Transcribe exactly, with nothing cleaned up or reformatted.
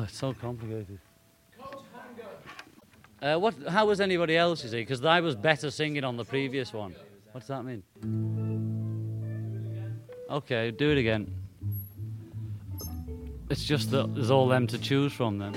Oh, it's so complicated. Uh, what? How was anybody else, you see? Because I was better singing on the previous one. What does that mean? Okay, do it again. It's just that there's all them to choose from then.